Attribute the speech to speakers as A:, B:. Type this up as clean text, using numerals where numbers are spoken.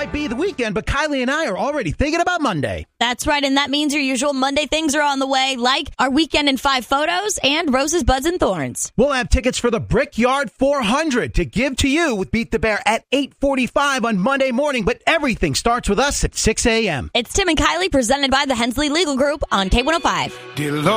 A: might be the weekend, but Kylie and I are already thinking about Monday.
B: That's right, and that means your usual Monday things are on the way, like our Weekend in 5 photos and Roses, Buds, and Thorns.
A: We'll have tickets for the Brickyard 400 to give to you with Beat the Bear at 8:45 on Monday morning, but everything starts with us at 6 a.m.
B: It's Tim and Kylie presented by the Hensley Legal Group on K105.